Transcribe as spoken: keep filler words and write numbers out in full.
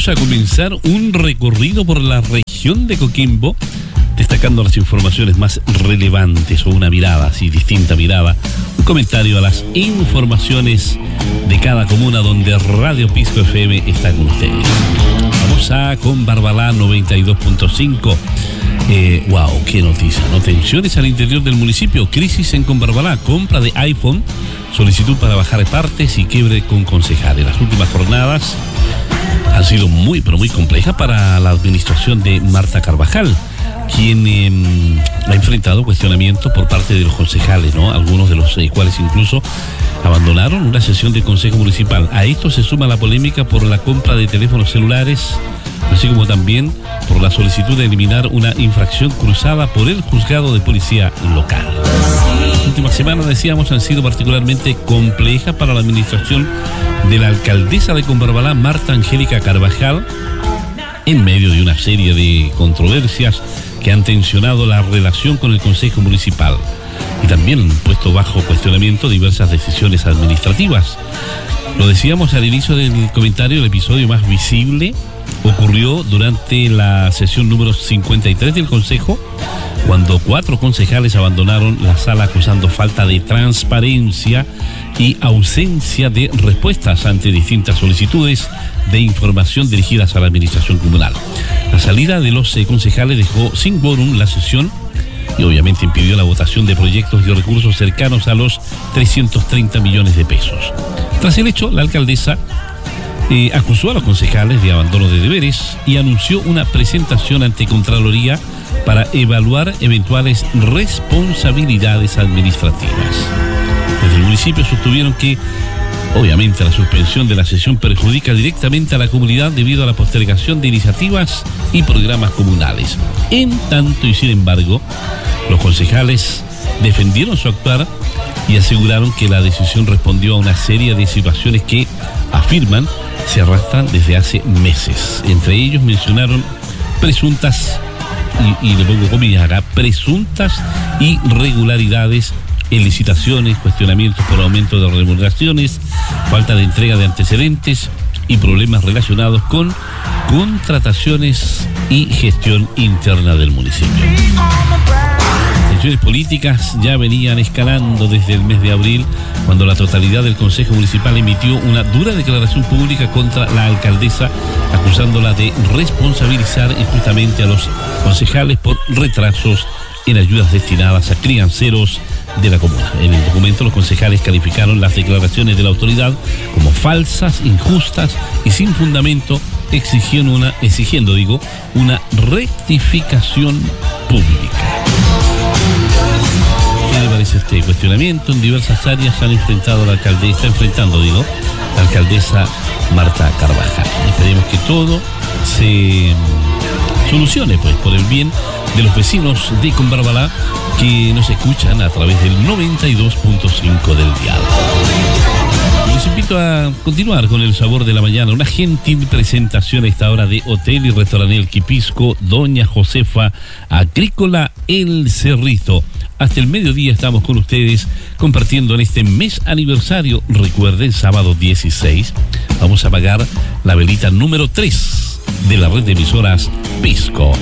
Vamos a comenzar un recorrido por la región de Coquimbo, destacando las informaciones más relevantes, o una mirada, así distinta mirada, un comentario a las informaciones de cada comuna donde Radio Pisco F M está con ustedes. Vamos a con Barbalá noventa y dos punto cinco. Eh, wow, qué noticia, ¿no? Tensiones al interior del municipio, crisis en Conbarbalá, compra de iPhone, solicitud para bajar partes y quiebre con concejales. Las últimas jornadas han sido muy, pero muy complejas para la administración de Marta Carvajal, quien eh, ha enfrentado cuestionamientos por parte de los concejales, ¿no? Algunos de los eh, cuales incluso abandonaron una sesión del Consejo Municipal. A esto se suma la polémica por la compra de teléfonos celulares, así como también por la solicitud de eliminar una infracción cruzada por el juzgado de policía local. Las últimas semanas, decíamos, han sido particularmente complejas para la administración de la alcaldesa de Conbarbalá, Marta Angélica Carvajal, en medio de una serie de controversias que han tensionado la relación con el Consejo Municipal y también han puesto bajo cuestionamiento diversas decisiones administrativas. Lo decíamos al inicio del comentario, el episodio más visible ocurrió durante la sesión número cincuenta y tres del Consejo, cuando cuatro concejales abandonaron la sala acusando falta de transparencia y ausencia de respuestas ante distintas solicitudes de información dirigidas a la administración comunal. La salida de los eh, concejales dejó sin quórum la sesión y obviamente impidió la votación de proyectos y recursos cercanos a los trescientos treinta millones de pesos. Tras el hecho, la alcaldesa eh, acusó a los concejales de abandono de deberes y anunció una presentación ante Contraloría para evaluar eventuales responsabilidades administrativas. Desde el municipio sostuvieron que, obviamente, la suspensión de la sesión perjudica directamente a la comunidad debido a la postergación de iniciativas y programas comunales. En tanto y sin embargo, los concejales defendieron su actuar y aseguraron que la decisión respondió a una serie de situaciones que, afirman, se arrastran desde hace meses. Entre ellos mencionaron presuntas, y, y le pongo comillas acá, presuntas irregularidades en licitaciones, cuestionamientos por aumento de remuneraciones, falta de entrega de antecedentes y problemas relacionados con contrataciones y gestión interna del municipio. Las tensiones políticas ya venían escalando desde el mes de abril, cuando la totalidad del Consejo Municipal emitió una dura declaración pública contra la alcaldesa, acusándola de responsabilizar injustamente a los concejales por retrasos en ayudas destinadas a crianceros de la comuna. En el documento, los concejales calificaron las declaraciones de la autoridad como falsas, injustas y sin fundamento, exigiendo una, exigiendo, digo, una rectificación pública. ¿Qué le parece este cuestionamiento? En diversas áreas han enfrentado a la alcaldesa, está enfrentando, digo, la alcaldesa Marta Carvajal. Esperemos que todo se solucione, pues, por el bien de los vecinos de Conbarbalá que nos escuchan a través del noventa y dos punto cinco del dial. Les invito a continuar con el sabor de la mañana, una gentil presentación a esta hora de Hotel y Restaurante El Quipisco, Doña Josefa Agrícola El Cerrito. Hasta el mediodía estamos con ustedes compartiendo en este mes aniversario. Recuerden, sábado dieciséis vamos a pagar la velita número tres de la red de emisoras Pisco